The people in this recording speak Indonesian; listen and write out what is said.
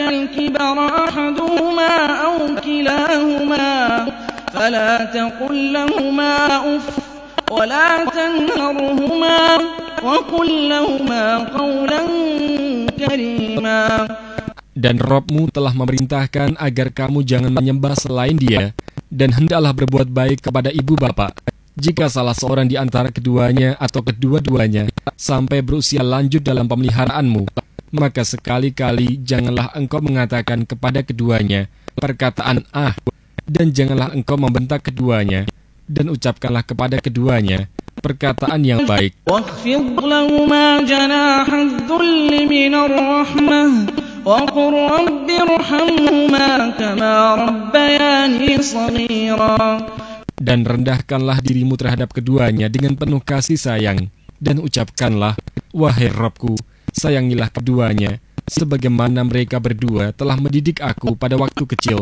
الكبر أحدهما أو كلاهما فلا تقل لهما أف ولا تنهرهما وقل لهما قولا كريما. Dan Rabb-Mu telah memerintahkan agar kamu jangan menyembah selain Dia, dan hendaklah berbuat baik kepada ibu bapa. Jika salah seorang di antara keduanya atau kedua-duanya sampai berusia lanjut dalam pemeliharaanmu, maka sekali-kali janganlah engkau mengatakan kepada keduanya perkataan "ah", dan janganlah engkau membentak keduanya, dan ucapkanlah kepada keduanya perkataan yang baik. واخفض لهما جناح الذل من الرحمة وقل رب ارحمهما كما ربياني صغيرا. Dan rendahkanlah dirimu terhadap keduanya dengan penuh kasih sayang, dan ucapkanlah, wahai Rabbku, sayangilah keduanya sebagaimana mereka berdua telah mendidik aku pada waktu kecil.